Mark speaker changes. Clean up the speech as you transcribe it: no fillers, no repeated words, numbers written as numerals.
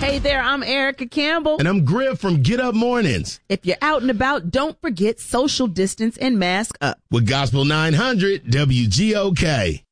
Speaker 1: Hey there, I'm Erica Campbell.
Speaker 2: And I'm Griff from Get Up Mornings.
Speaker 1: If you're out and about, don't forget social distance and mask up.
Speaker 2: With Gospel 900 WGOK.